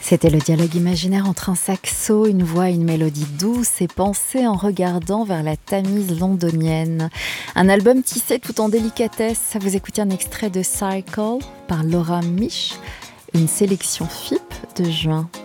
C'était le dialogue imaginaire entre un saxo, une voix et une mélodie douce et pensée en regardant vers la Tamise londonienne. Un album tissé tout en délicatesse. Vous écoutez un extrait de Cycle par Laura Mich, une sélection FIP de juin